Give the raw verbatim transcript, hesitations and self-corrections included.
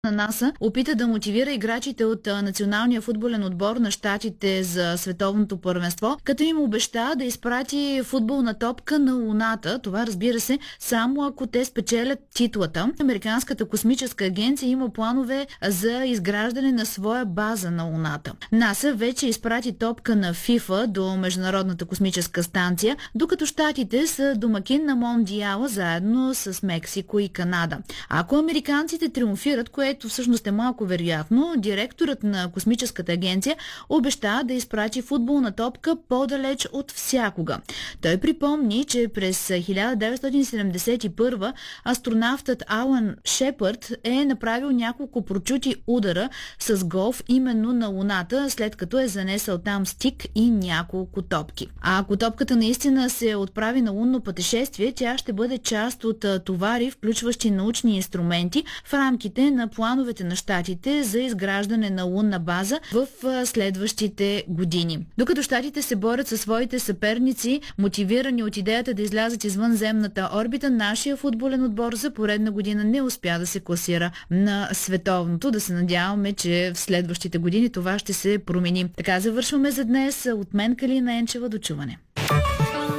на НАСА опита да мотивира играчите от националния футболен отбор на щатите за световното първенство, като им обеща да изпрати футболна топка на Луната. Това, разбира се, само ако те спечелят титлата. Американската космическа агенция има планове за изграждане на своя база на Луната. НАСА вече изпрати топка на ФИФА до Международната космическа станция, докато щатите са домакин на Мондиала заедно с Мексико и Канада. Ако американците триумфират, което което всъщност е малко вероятно, директорът на космическата агенция обеща да изпрати футболна топка по-далеч от всякога. Той припомни, че през хиляда деветстотин седемдесет и първа астронавтът Алън Шепърд е направил няколко прочути удара с голф именно на Луната, след като е занесъл там стик и няколко топки. А ако топката наистина се отправи на лунно пътешествие, тя ще бъде част от товари, включващи научни инструменти в рамките на плановете на щатите за изграждане на лунна база в следващите години. Докато щатите се борят със своите съперници, мотивирани от идеята да излязат извън земната орбита, нашия футболен отбор за поредна година не успя да се класира на световното. Да се надяваме, че в следващите години това ще се промени. Така завършваме за днес. От мен Калина Енчева, до чуване.